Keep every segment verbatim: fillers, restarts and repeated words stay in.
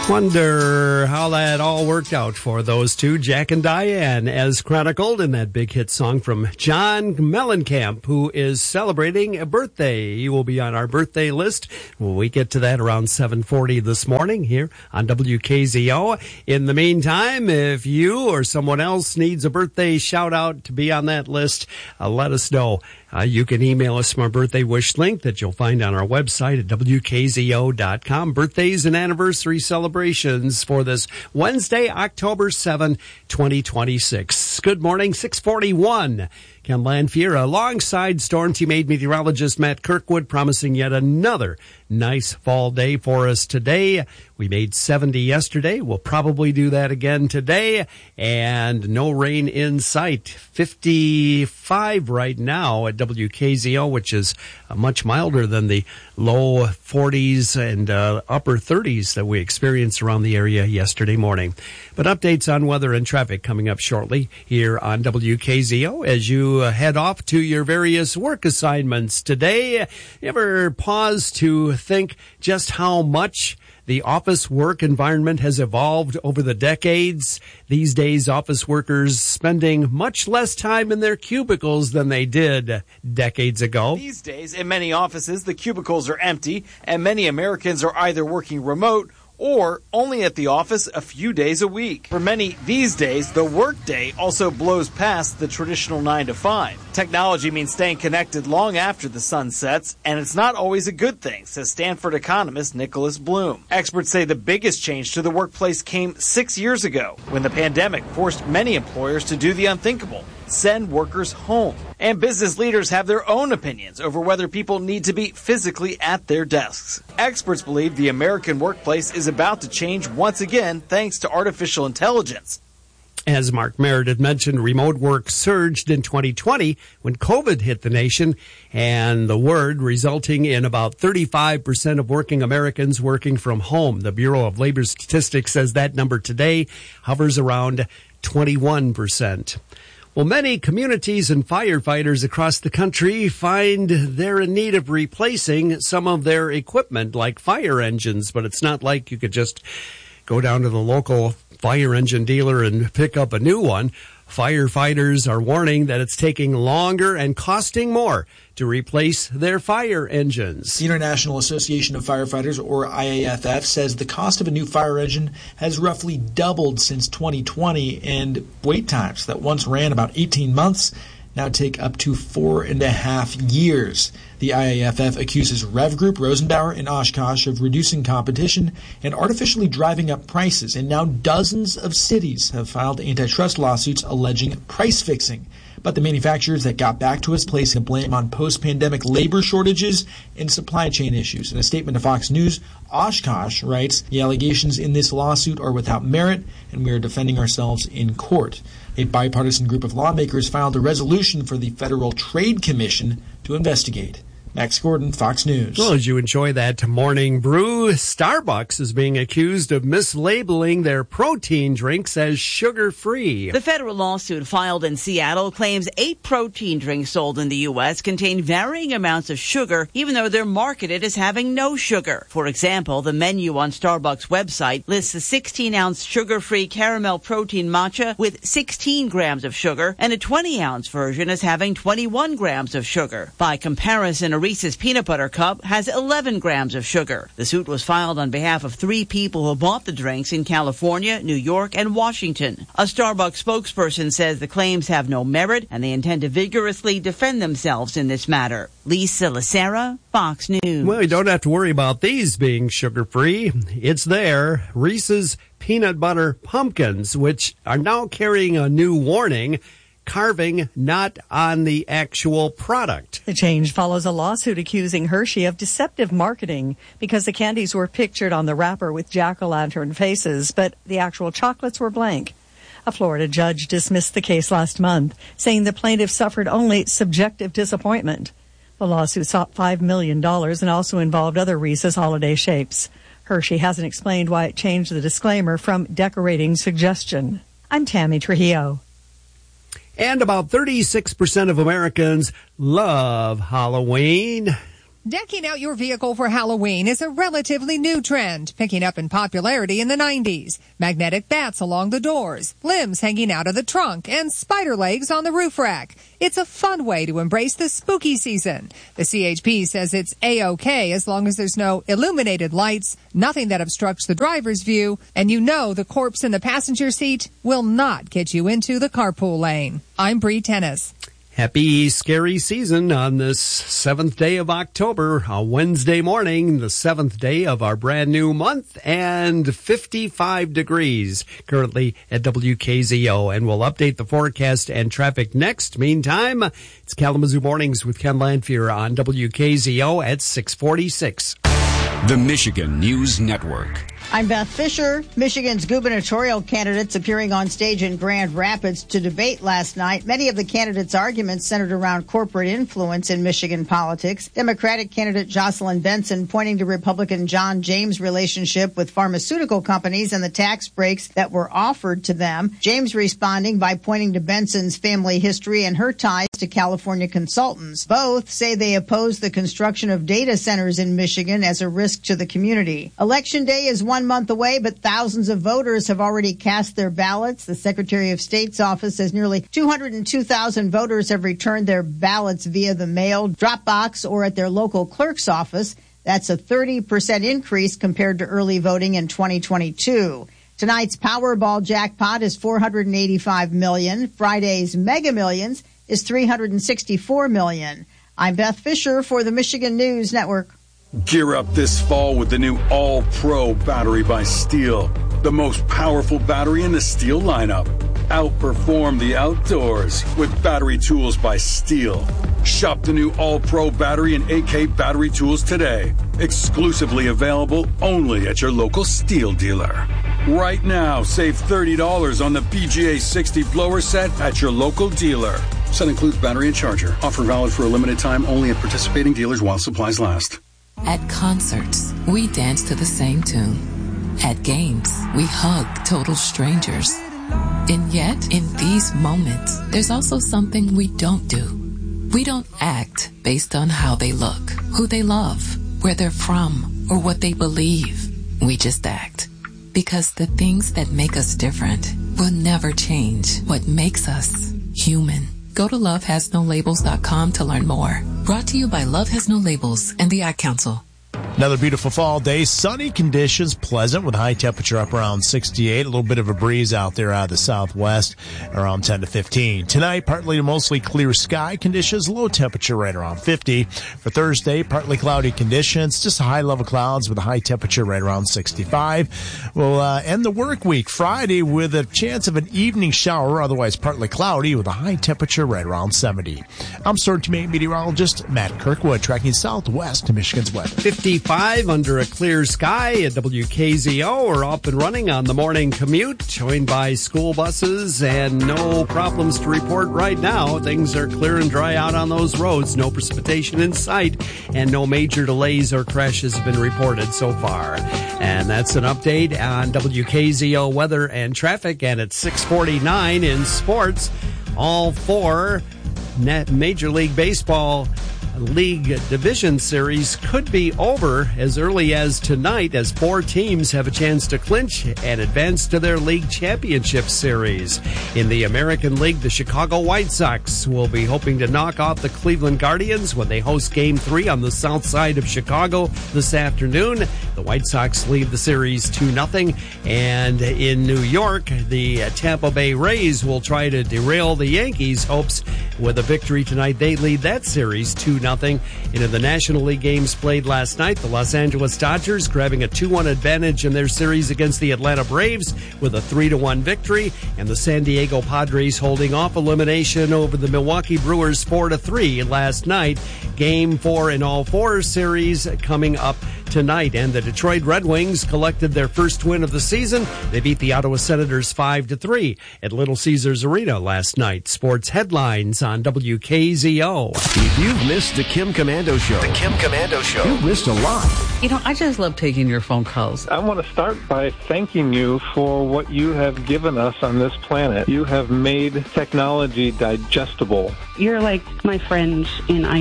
Wonder how that all worked out for those two, Jack and Diane, as chronicled in that big hit song from John Mellencamp, who is celebrating a birthday. He will be on our birthday list when we get to that around seven forty this morning here on W K Z O. In the meantime, if you or someone else needs a birthday shout out to be on that list, uh, let us know. Uh, you can email us from our birthday wish link that you'll find on our website at W K Z O dot com. Birthdays and anniversary celebrations for this Wednesday, October seventh, twenty twenty-six. Good morning, six forty-one. Ken Lanfear alongside Storm Team eight meteorologist Matt Kirkwood, promising yet another nice fall day for us today. We made seventy yesterday. We'll probably do that again today. And no rain in sight. fifty-five right now at W K Z O, which is uh, much milder than the low forties and uh, upper thirties that we experienced around the area yesterday morning. But updates on weather and traffic coming up shortly here on W K Z O as you uh, head off to your various work assignments today. You ever pause to think just how much the office work environment has evolved over the decades? These days, office workers spending much less time in their cubicles than they did decades ago. These days, in many offices, the cubicles are empty, and many Americans are either working remote or only at the office a few days a week. For many these days, the workday also blows past the traditional nine to five. Technology means staying connected long after the sun sets, and it's not always a good thing, says Stanford economist Nicholas Bloom. Experts say the biggest change to the workplace came six years ago, when the pandemic forced many employers to do the unthinkable: send workers home. And business leaders have their own opinions over whether people need to be physically at their desks. Experts believe the American workplace is about to change once again thanks to artificial intelligence. As Mark Meredith mentioned, remote work surged in twenty twenty when COVID hit the nation, and the word resulting in about thirty-five percent of working Americans working from home. The Bureau of Labor Statistics says that number today hovers around twenty-one percent. Well, many communities and firefighters across the country find they're in need of replacing some of their equipment, like fire engines, but it's not like you could just go down to the local fire engine dealer and pick up a new one. Firefighters are warning that it's taking longer and costing more to replace their fire engines. The International Association of Firefighters, or I A F F, says the cost of a new fire engine has roughly doubled since twenty twenty, and wait times that once ran about eighteen months now take up to four and a half years. The I A F F accuses Rev Group, Rosenbauer, and Oshkosh of reducing competition and artificially driving up prices, and now dozens of cities have filed antitrust lawsuits alleging price fixing. But the manufacturers that got back to us placing blame on post-pandemic labor shortages and supply chain issues. In a statement to Fox News, Oshkosh writes, "The allegations in this lawsuit are without merit, and we are defending ourselves in court." A bipartisan group of lawmakers filed a resolution for the Federal Trade Commission to investigate. Max Gordon, Fox News. Well, as you enjoy that morning brew, Starbucks is being accused of mislabeling their protein drinks as sugar-free. The federal lawsuit filed in Seattle claims eight protein drinks sold in the U S contain varying amounts of sugar, even though they're marketed as having no sugar. For example, the menu on Starbucks' website lists a sixteen-ounce sugar-free caramel protein matcha with sixteen grams of sugar and a twenty-ounce version as having twenty-one grams of sugar. By comparison, a Reese's Peanut Butter Cup has eleven grams of sugar. The suit was filed on behalf of three people who bought the drinks in California, New York, and Washington. A Starbucks spokesperson says the claims have no merit and they intend to vigorously defend themselves in this matter. Lisa Lacera, Fox News. Well, you don't have to worry about these being sugar-free. It's there. Reese's Peanut Butter Pumpkins, which are now carrying a new warning: carving not on the actual product. The change follows a lawsuit accusing Hershey of deceptive marketing because the candies were pictured on the wrapper with jack-o'-lantern faces, but the actual chocolates were blank. A Florida judge dismissed the case last month, saying the plaintiff suffered only subjective disappointment. The lawsuit sought five million dollars and also involved other Reese's holiday shapes. Hershey hasn't explained why it changed the disclaimer from decorating suggestion. I'm Tammy Trujillo. And about thirty-six percent of Americans love Halloween. Decking out your vehicle for Halloween is a relatively new trend, picking up in popularity in the nineties. Magnetic bats along the doors, limbs hanging out of the trunk, and spider legs on the roof rack. It's a fun way to embrace the spooky season. The C H P says it's A-OK as long as there's no illuminated lights, nothing that obstructs the driver's view, and you know the corpse in the passenger seat will not get you into the carpool lane. I'm Bree Tennis. Happy scary season on this seventh day of October, a Wednesday morning, the seventh day of our brand new month, and fifty-five degrees currently at W K Z O. And we'll update the forecast and traffic next. Meantime, it's Kalamazoo Mornings with Ken Lanfear on W K Z O at six forty-six. The Michigan News Network. I'm Beth Fisher. Michigan's gubernatorial candidates appearing on stage in Grand Rapids to debate last night. Many of the candidates' arguments centered around corporate influence in Michigan politics. Democratic candidate Jocelyn Benson pointing to Republican John James' relationship with pharmaceutical companies and the tax breaks that were offered to them. James responding by pointing to Benson's family history and her ties to California consultants. Both say they oppose the construction of data centers in Michigan as a risk to the community. Election day is one month away, but thousands of voters have already cast their ballots. The Secretary of State's office says nearly two hundred two thousand voters have returned their ballots via the mail, drop box, or at their local clerk's office. That's a thirty percent increase compared to early voting in twenty twenty-two. Tonight's Powerball jackpot is four hundred eighty-five million dollars. Friday's Mega Millions is three hundred sixty-four million dollars. I'm Beth Fisher for the Michigan News Network. Gear up this fall with the new All-Pro battery by Steel, the most powerful battery in the Steel lineup. Outperform the outdoors with battery tools by Steel. Shop the new All-Pro battery and A K Battery Tools today. Exclusively available only at your local Steel dealer. Right now, save thirty dollars on the P G A sixty blower set at your local dealer. Set includes battery and charger. Offer valid for a limited time only at participating dealers while supplies last. At concerts, we dance to the same tune. At games, we hug total strangers. And yet, in these moments, there's also something we don't do. We don't act based on how they look, who they love, where they're from, or what they believe. We just act. Because the things that make us different will never change what makes us human. Go to love has no labels dot com to learn more. Brought to you by Love Has No Labels and the Ad Council. Another beautiful fall day. Sunny conditions, pleasant with high temperature up around sixty-eight. A little bit of a breeze out there out of the southwest, around ten to fifteen. Tonight, partly to mostly clear sky conditions, low temperature right around fifty. For Thursday, partly cloudy conditions, just high level clouds with a high temperature right around sixty-five. We'll uh, end the work week Friday with a chance of an evening shower, otherwise partly cloudy with a high temperature right around seventy. I'm Storm meteorologist Matt Kirkwood, tracking southwest to Michigan's weather. fifty-five under a clear sky at W K Z O. We're up and running on the morning commute, joined by school buses, and no problems to report right now. Things are clear and dry out on those roads. No precipitation in sight, and no major delays or crashes have been reported so far. And that's an update on W K Z O weather and traffic. And at six forty-nine in sports, all four Major League Baseball League Division Series could be over as early as tonight, as four teams have a chance to clinch and advance to their league championship series. In the American League, the Chicago White Sox will be hoping to knock off the Cleveland Guardians when they host Game three on the south side of Chicago this afternoon. The White Sox lead the series two nothing. And in New York, the Tampa Bay Rays will try to derail the Yankees' hopes with a victory tonight. They lead that series two nothing. In the National League games played last night, the Los Angeles Dodgers grabbing a two one advantage in their series against the Atlanta Braves with a three to one victory, and the San Diego Padres holding off elimination over the Milwaukee Brewers four to three last night. Game four in all four series coming up tonight. And the Detroit Red Wings collected their first win of the season. They beat the Ottawa Senators five to three at Little Caesars Arena last night. Sports headlines on W K Z O. If you've missed the Kim Komando Show, the Kim Komando Show, you've missed a lot. You know, I just love taking your phone calls. I want to start by thanking you for what you have given us on this planet. You have made technology digestible. You're like my friend in I T. Oh,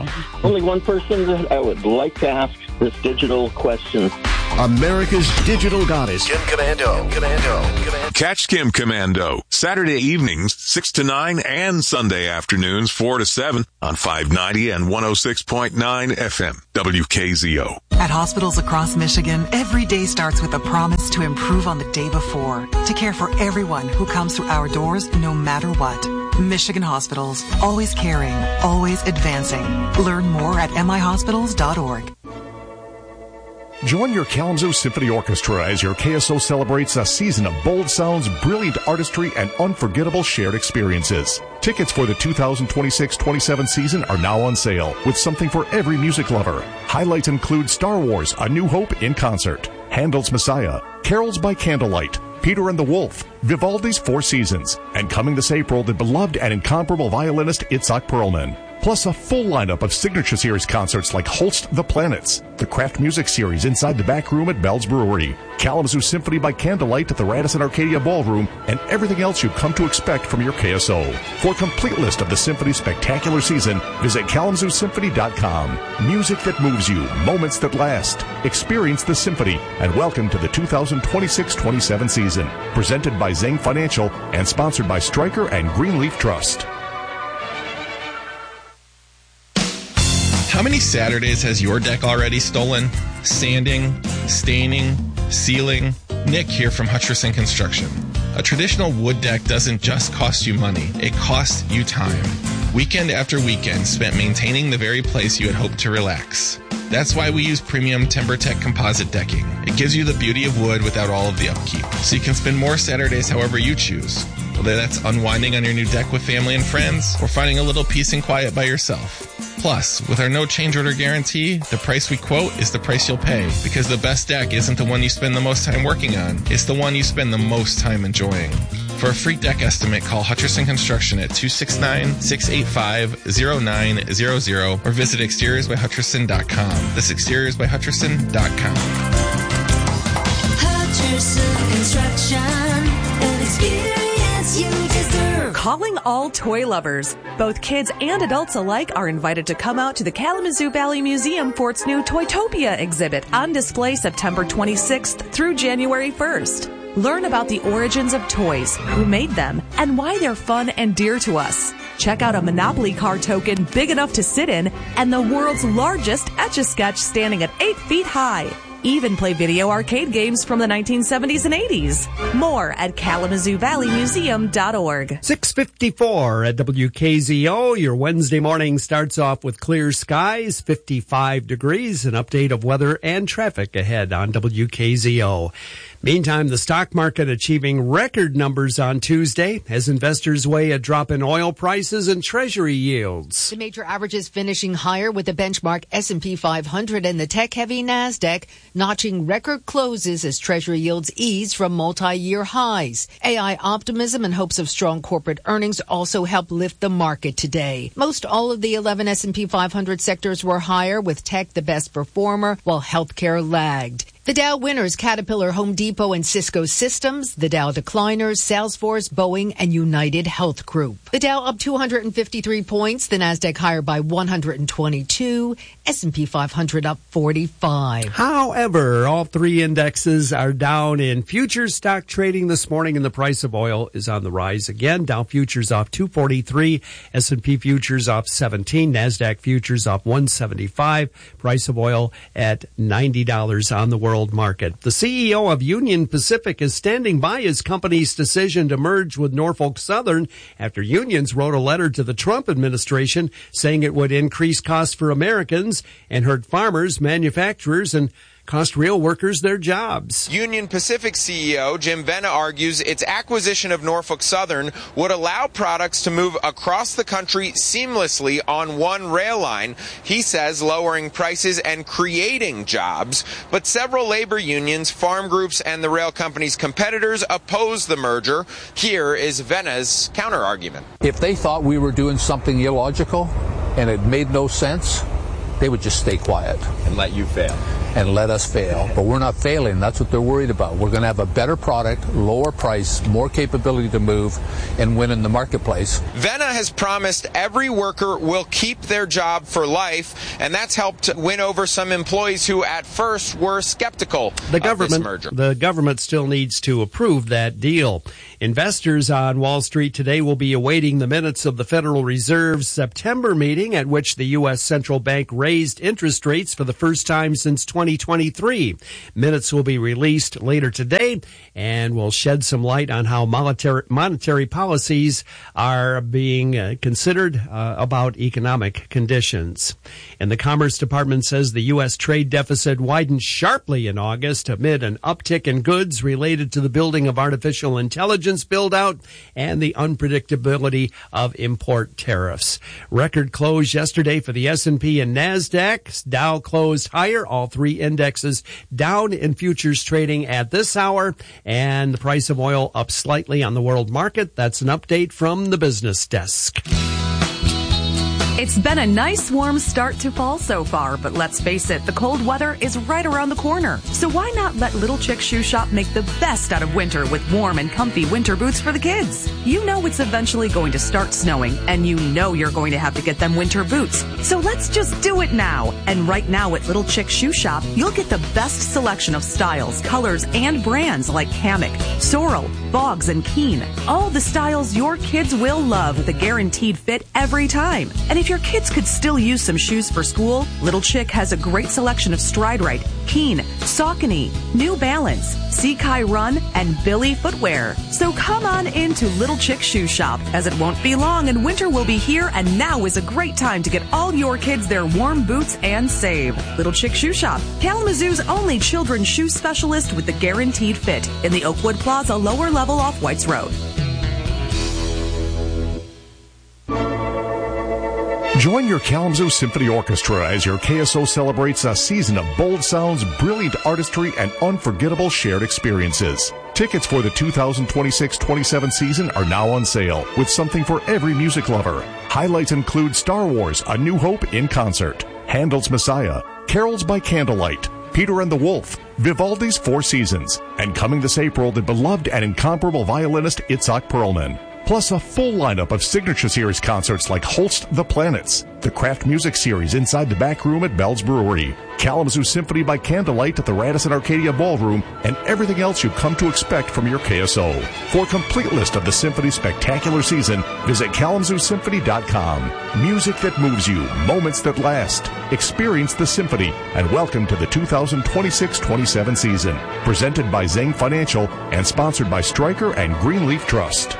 now. Only one person that I would like to ask this digital question. America's digital goddess, Kim Commando. Kim Commando. Commando. Catch Kim Commando Saturday evenings, six to nine, and Sunday afternoons, four to seven, on five ninety and one oh six point nine F M, W K Z O. At hospitals across Michigan, every day starts with a promise to improve on the day before, to care for everyone who comes through our doors, no matter what. Michigan Hospitals, always caring, always advancing. Learn more at m i hospitals dot org. Join your Kalamazoo Symphony Orchestra as your K S O celebrates a season of bold sounds, brilliant artistry, and unforgettable shared experiences. Tickets for the two thousand twenty-six twenty-seven season are now on sale, with something for every music lover. Highlights include Star Wars: A New Hope in concert, Handel's Messiah, Carols by Candlelight, Peter and the Wolf, Vivaldi's Four Seasons, and coming this April, the beloved and incomparable violinist Itzhak Perlman. Plus a full lineup of Signature Series concerts like Holst the Planets, the Craft Music Series inside the back room at Bell's Brewery, Kalamazoo Symphony by Candlelight at the Radisson Arcadia Ballroom, and everything else you've come to expect from your K S O. For a complete list of the Symphony's spectacular season, visit kalamazoo symphony dot com. Music that moves you, moments that last. Experience the Symphony, and welcome to the two thousand twenty-six twenty-seven season. Presented by Zeng Financial and sponsored by Stryker and Greenleaf Trust. How many Saturdays has your deck already stolen? Sanding, staining, sealing? Nick here from Hutcherson Construction. A traditional wood deck doesn't just cost you money, it costs you time. Weekend after weekend spent maintaining the very place you had hoped to relax. That's why we use premium TimberTech composite decking. It gives you the beauty of wood without all of the upkeep, so you can spend more Saturdays however you choose. Whether that's unwinding on your new deck with family and friends, or finding a little peace and quiet by yourself. Plus, with our no change order guarantee, the price we quote is the price you'll pay, because the best deck isn't the one you spend the most time working on, it's the one you spend the most time enjoying. For a free deck estimate, call Hutcherson Construction at two six nine, six eight five, zero nine zero zero or visit exteriors by hutcherson dot com. That's exteriors by hutcherson dot com. Hutcherson Construction, an experience you deserve. Calling all toy lovers. Both kids and adults alike are invited to come out to the Kalamazoo Valley Museum for its new Toytopia exhibit on display September twenty-sixth through January first. Learn about the origins of toys, who made them, and why they're fun and dear to us. Check out a Monopoly card token big enough to sit in and the world's largest Etch-a-Sketch standing at eight feet high. Even play video arcade games from the nineteen seventies and eighties. More at kalamazoo valley museum dot org. six fifty-four at W K Z O. Your Wednesday morning starts off with clear skies, fifty-five degrees, an update of weather and traffic ahead on W K Z O. Meantime, the stock market achieving record numbers on Tuesday as investors weigh a drop in oil prices and treasury yields. The major averages finishing higher with the benchmark S and P five hundred and the tech-heavy NASDAQ notching record closes as treasury yields ease from multi-year highs. A I optimism and hopes of strong corporate earnings also helped lift the market today. Most all of the eleven S and P five hundred sectors were higher, with tech the best performer, while healthcare lagged. The Dow winners, Caterpillar, Home Depot, and Cisco Systems. The Dow decliners, Salesforce, Boeing, and United Health Group. The Dow up two hundred fifty-three points, the NASDAQ higher by one hundred twenty-two, S and P five hundred up forty-five. However, all three indexes are down in futures stock trading this morning, and the price of oil is on the rise again. Dow futures off two forty-three, S and P futures off seventeen, NASDAQ futures off one seventy-five, price of oil at ninety dollars on the world market. The C E O of Union Pacific is standing by his company's decision to merge with Norfolk Southern after unions wrote a letter to the Trump administration saying it would increase costs for Americans and hurt farmers, manufacturers, and cost real workers their jobs. Union Pacific C E O Jim Vena argues its acquisition of Norfolk Southern would allow products to move across the country seamlessly on one rail line. He says lowering prices and creating jobs. But several labor unions, farm groups, and the rail company's competitors oppose the merger. Here is Vena's counter-argument. If they thought we were doing something illogical and it made no sense, they would just stay quiet. And let you fail. and let us fail. But we're not failing. That's what they're worried about. We're going to have a better product, lower price, more capability to move, and win in the marketplace. Vena has promised every worker will keep their job for life, and that's helped win over some employees who at first were skeptical the of government, this merger. The government still needs to approve that deal. Investors on Wall Street today will be awaiting the minutes of the Federal Reserve's September meeting at which the U S Central Bank raised interest rates for the first time since twenty twenty-three. Minutes will be released later today and will shed some light on how monetary, monetary policies are being uh, considered uh, about economic conditions. And the Commerce Department says the U S trade deficit widened sharply in August amid an uptick in goods related to the building of artificial intelligence build-out and the unpredictability of import tariffs. Record close yesterday for the S and P and NASDAQ. Dow closed higher, all three indexes down in futures trading at this hour, and the price of oil up slightly on the world market. That's an update from the business desk. It's been a nice warm start to fall so far, but let's face it, the cold weather is right around the corner. So why not let Little Chick Shoe Shop make the best out of winter with warm and comfy winter boots for the kids? You know it's eventually going to start snowing, and you know you're going to have to get them winter boots. So let's just do it now. And right now at Little Chick Shoe Shop, you'll get the best selection of styles, colors, and brands like Hammock, Sorrel, Boggs, and Keen. All the styles your kids will love with a guaranteed fit every time. And if your kids could still use some shoes for school, Little Chick has a great selection of Stride Right, Keen, Saucony, New Balance, Seakai Run, and Billy footwear. So come on into Little Chick Shoe Shop, as it won't be long and winter will be here, and now is a great time to get all your kids their warm boots and save. Little Chick Shoe Shop, Kalamazoo's only children's shoe specialist with the guaranteed fit in the Oakwood Plaza lower level off Whites Road. Join your Kalamazoo Symphony Orchestra as your K S O celebrates a season of bold sounds, brilliant artistry, and unforgettable shared experiences. Tickets for the two thousand twenty-six twenty-seven season are now on sale, with something for every music lover. Highlights include Star Wars: A New Hope in concert, Handel's Messiah, Carols by Candlelight, Peter and the Wolf, Vivaldi's Four Seasons, and coming this April, the beloved and incomparable violinist Itzhak Perlman. Plus a full lineup of Signature Series concerts like Holst the Planets, the Craft Music Series inside the back room at Bell's Brewery, Kalamazoo Symphony by Candlelight at the Radisson Arcadia Ballroom, and everything else you've come to expect from your K S O. For a complete list of the Symphony's spectacular season, visit kalamazoo symphony dot com. Music that moves you, moments that last. Experience the Symphony, and welcome to the two thousand twenty-six twenty-seven season. Presented by Zeng Financial and sponsored by Stryker and Greenleaf Trust.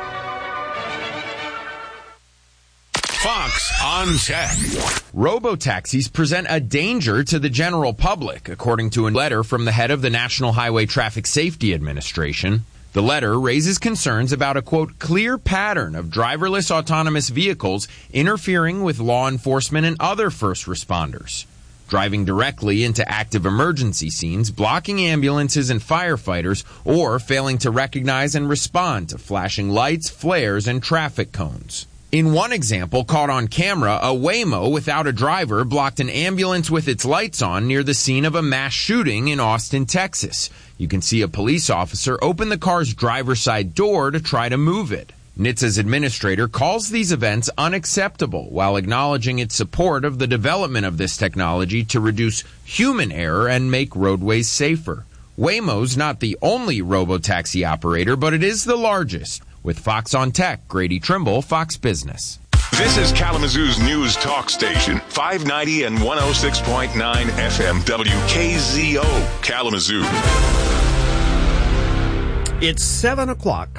Fox on Tech. Robotaxis present a danger to the general public, according to a letter from the head of the National Highway Traffic Safety Administration. The letter raises concerns about a, quote, clear pattern of driverless autonomous vehicles interfering with law enforcement and other first responders, driving directly into active emergency scenes, blocking ambulances and firefighters, or failing to recognize and respond to flashing lights, flares, and traffic cones. In one example, caught on camera, a Waymo without a driver blocked an ambulance with its lights on near the scene of a mass shooting in Austin, Texas. You can see a police officer open the car's driver's side door to try to move it. N H T S A's administrator calls these events unacceptable while acknowledging its support of the development of this technology to reduce human error and make roadways safer. Waymo's not the only robotaxi operator, but it is the largest. With Fox on Tech, Grady Trimble, Fox Business. This is Kalamazoo's news talk station, five ninety and one oh six point nine F M, W K Z O, Kalamazoo. It's seven o'clock.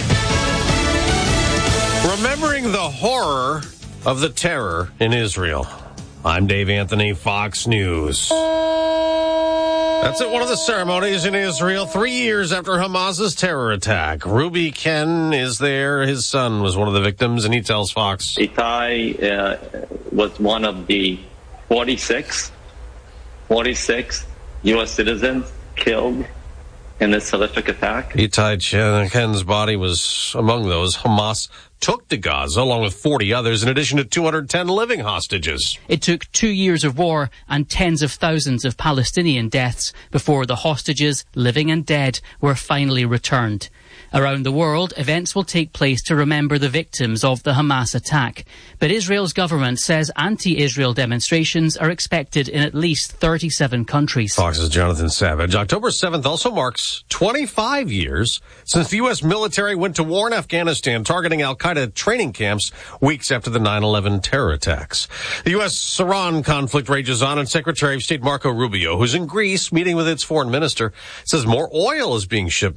Remembering the horror of the terror in Israel. I'm Dave Anthony, Fox News. That's at one of the ceremonies in Israel, three years after Hamas's terror attack. Ruby Ken is there. His son was one of the victims, and he tells Fox. Itai uh, was one of the forty-six, forty-six U S citizens killed in this horrific attack. Itai Ken's body was among those. Hamas took to Gaza, along with forty others, in addition to two hundred ten living hostages. It took two years of war and tens of thousands of Palestinian deaths before the hostages, living and dead, were finally returned. Around the world, events will take place to remember the victims of the Hamas attack. But Israel's government says anti-Israel demonstrations are expected in at least thirty-seven countries. Fox's Jonathan Savage. October seventh also marks twenty-five years since the U S military went to war in Afghanistan, targeting al-Qaeda training camps weeks after the nine eleven terror attacks. The U S Iran conflict rages on, and Secretary of State Marco Rubio, who's in Greece meeting with its foreign minister, says more oil is being shipped